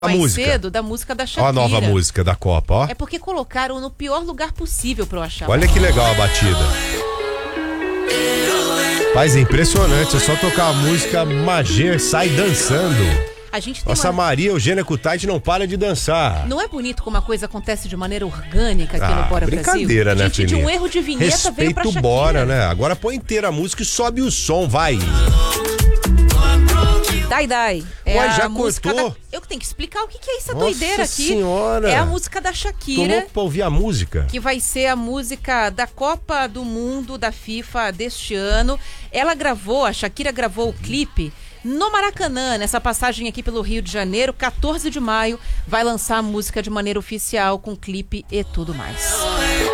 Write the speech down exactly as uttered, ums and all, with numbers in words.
A mais música. cedo da música da Shakira. Ó a nova música da Copa, ó. É porque colocaram no pior lugar possível pra eu achar. Olha que legal a batida. Mas é impressionante, é só tocar a música, Magê sai dançando. A gente tem Nossa, uma... Maria Eugênia Kutait não para de dançar. Não é bonito como a coisa acontece de maneira orgânica aqui Ah, no Bora brincadeira, Brasil? né, Gente, de filhinha? um erro de vinheta Respeito veio pra Shakira. Bora, né? Agora põe inteira a música e sobe o som, vai. Dai Dai. É Ué, já a música cortou? da... Eu que tenho que explicar o que, que é essa Nossa doideira aqui. Senhora. É a música da Tô Shakira, louco pra ouvir a música. que vai ser a música da Copa do Mundo da FIFA deste ano. Ela gravou, a Shakira gravou o clipe no Maracanã, nessa passagem aqui pelo Rio de Janeiro, quatorze de maio, vai lançar a música de maneira oficial, com clipe e tudo mais.